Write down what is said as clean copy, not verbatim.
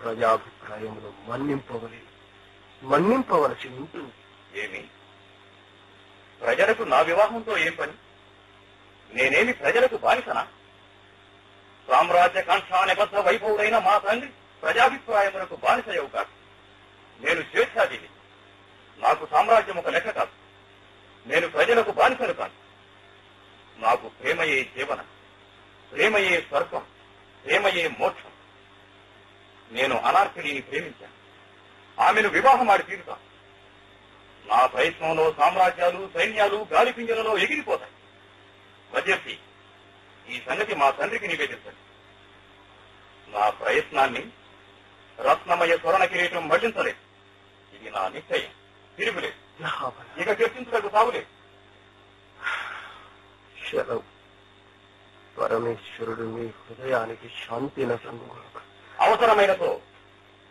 ప్రజాభిప్రాయములు మన్నింపవలసి ఉంటుంది. ఏమి ప్రజలకు నా వివాహంతో ఏం పని? నేనేమి ప్రజలకు బానిసనా? సామ్రాజ్య కాంక్షా నిబద్ధ వైభవుడైన మా తండ్రి ప్రజాభిప్రాయములకు బానిసయవు కాదు. నేను స్వేచ్ఛాజీవి. నాకు సామ్రాజ్యం ఒక లెక్క కాదు. నేను ప్రజలకు బానిసను కాను. నాకు ప్రేమయే జీవనం, ప్రేమయే స్వర్గం, ప్రేమయే మోక్షం. నేను అనార్కిని ప్రేమించాను. ఆమెను వివాహమాడి తీరుతాను. నా ప్రయత్నంలో సామ్రాజ్యాలు, సైన్యాలు గాలిపింజలలో ఎగిరిపోతాయి. వజర్సి, ఈ సంగతి మా తండ్రికి నివేదించండి. నా ప్రయత్నాన్ని రత్నమయ స్వర్ణ కిరీటం మళ్లించలేదు. ఇది నా నిశ్చయం, తిరుగులేదు. ఇక చర్చించడానికి సాగులేదు. శరవ్, పరమేశ్వరుడు మీ హృదయానికి శాంతి నసంగుగాక. అవసరమైనతో